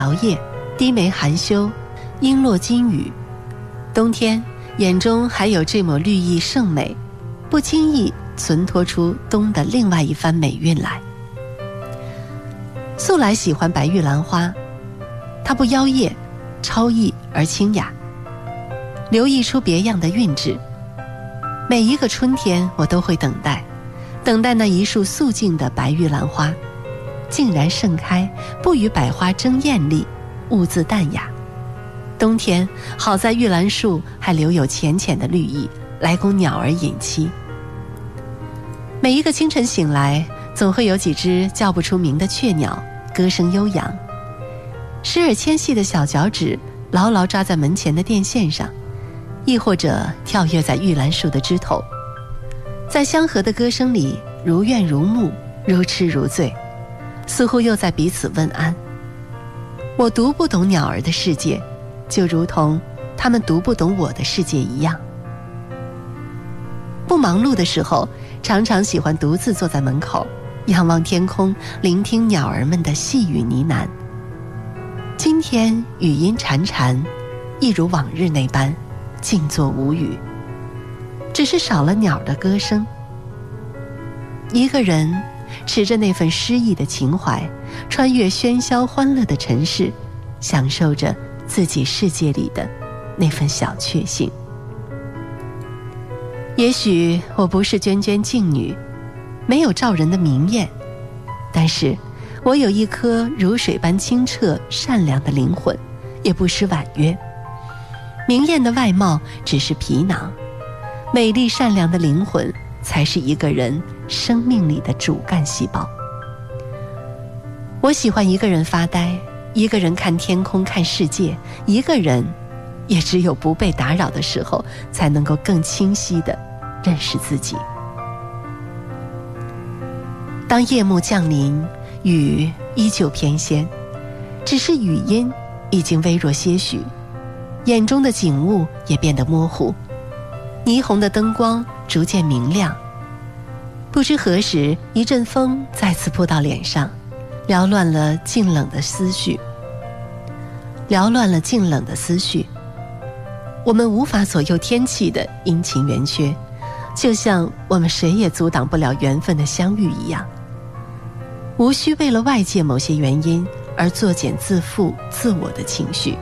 摇曳，低眉含羞，璎珞金羽。冬天眼中还有这抹绿意胜美，不经意存托出冬的另外一番美韵来。素来喜欢白玉兰花，它不妖艳，超逸而清雅，流溢出别样的韵致。每一个春天我都会等待那一束素净的白玉兰花，竟然盛开，不与百花争艳丽，兀自淡雅。冬天好在玉兰树还留有浅浅的绿意，来供鸟儿饮栖。每一个清晨醒来，总会有几只叫不出名的雀鸟，歌声悠扬，时而纤细的小脚趾牢牢扎在门前的电线上，亦或者跳跃在玉兰树的枝头，在相和的歌声里如怨如慕，如痴如醉，似乎又在彼此问安。我读不懂鸟儿的世界，就如同他们读不懂我的世界一样。不忙碌的时候，常常喜欢独自坐在门口，仰望天空，聆听鸟儿们的细语呢喃。今天语音潺潺，一如往日那般静坐无语，只是少了鸟的歌声。一个人持着那份诗意的情怀，穿越喧嚣欢乐的尘世，享受着自己世界里的那份小确幸。也许我不是涓涓静女，没有照人的明艳，但是我有一颗如水般清澈善良的灵魂，也不失婉约。明艳的外貌只是皮囊，美丽善良的灵魂才是一个人生命里的主干细胞。我喜欢一个人发呆，一个人看天空看世界，一个人也只有不被打扰的时候，才能够更清晰地认识自己。当夜幕降临，雨依旧偏跹，只是语音已经微弱些许，眼中的景物也变得模糊，霓虹的灯光逐渐明亮。不知何时，一阵风再次扑到脸上，缭乱了静冷的思绪。我们无法左右天气的阴晴圆缺，就像我们谁也阻挡不了缘分的相遇一样，无需为了外界某些原因而作茧自缚自我的情绪。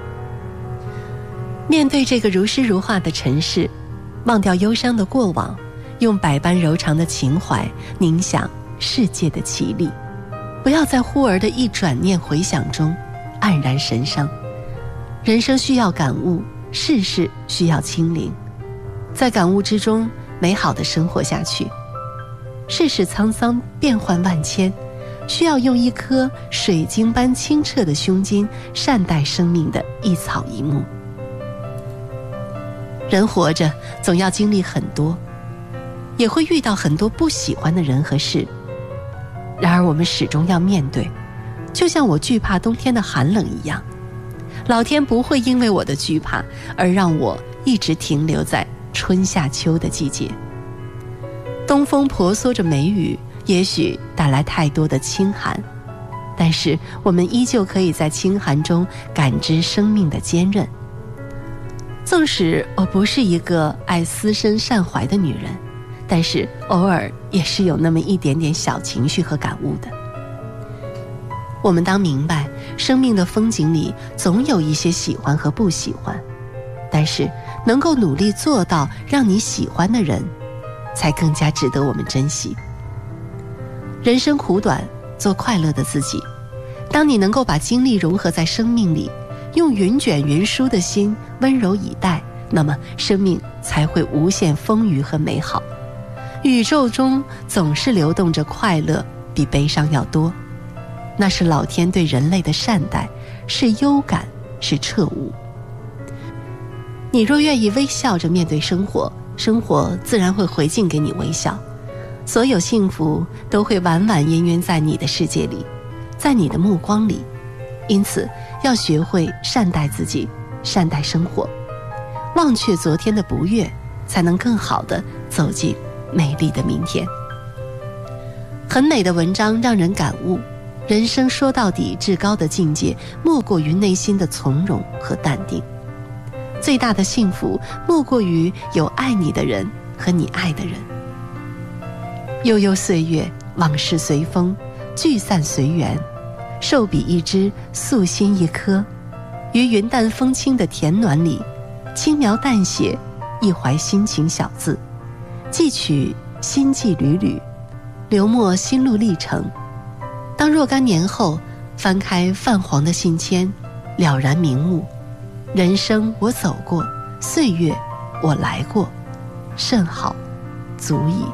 面对这个如诗如画的尘世，忘掉忧伤的过往，用百般柔肠的情怀凝想世界的绮丽，不要在忽而的一转念回想中黯然神伤。人生需要感悟，世事需要清零，在感悟之中美好的生活下去。世事沧桑，变幻万千，需要用一颗水晶般清澈的胸襟善待生命的一草一木。人活着总要经历很多，也会遇到很多不喜欢的人和事，然而我们始终要面对，就像我惧怕冬天的寒冷一样，老天不会因为我的惧怕而让我一直停留在春夏秋的季节。东风婆娑着梅雨，也许带来太多的清寒，但是我们依旧可以在清寒中感知生命的坚韧。纵使我不是一个爱思深善怀的女人，但是偶尔也是有那么一点点小情绪和感悟的。我们当明白，生命的风景里总有一些喜欢和不喜欢，但是能够努力做到让你喜欢的人，才更加值得我们珍惜。人生苦短，做快乐的自己。当你能够把精力融合在生命里，用云卷云舒的心温柔以待，那么生命才会无限丰腴和美好。宇宙中总是流动着快乐，比悲伤要多，那是老天对人类的善待，是忧感，是彻悟。你若愿意微笑着面对生活，生活自然会回敬给你微笑，所有幸福都会婉婉氤氲在你的世界里，在你的目光里。因此要学会善待自己，善待生活，忘却昨天的不悦，才能更好地走进美丽的明天。很美的文章让人感悟， 人生说到底，至高的境界莫过于内心的从容和淡定。最大的幸福莫过于有爱你的人和你爱的人。悠悠岁月，往事随风，聚散随缘，寿比一枝，素心一颗，于云淡风轻的甜暖里，轻描淡写一怀心情小字，寄取心迹缕缕，流墨心路历程。当若干年后翻开泛黄的信笺，了然明悟，人生我走过，岁月我来过，甚好，足矣。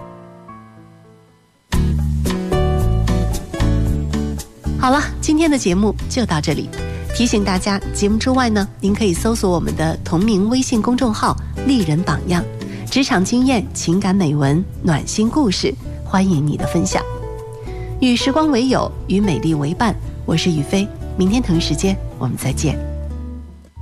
好了，今天的节目就到这里。提醒大家，节目之外呢，您可以搜索我们的同名微信公众号丽人榜样，职场经验、情感美文、暖心故事，欢迎你的分享。与时光为友，与美丽为伴，我是雨飞，明天同一时间我们再见。